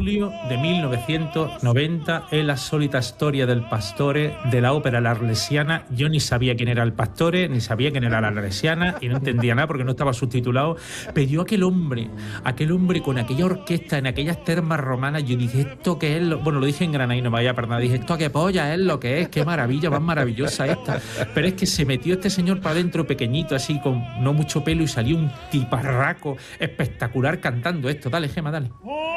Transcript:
julio de 1990, en la solita storia del Pastore de la ópera La Arlesiana. Yo ni sabía quién era el Pastore, ni sabía quién era la Arlesiana, y no entendía nada porque no estaba subtitulado. Pero yo aquel hombre con aquella orquesta en aquellas termas romanas, yo dije, ¿esto qué es? Bueno, lo dije en Granada y no me vaya para nada. Dije, ¿esto qué polla es lo que es? Qué maravilla, más maravillosa esta. Pero es que se metió este señor para adentro pequeñito, así con no mucho pelo, y salió un tiparraco espectacular cantando esto. Dale, Gema, dale.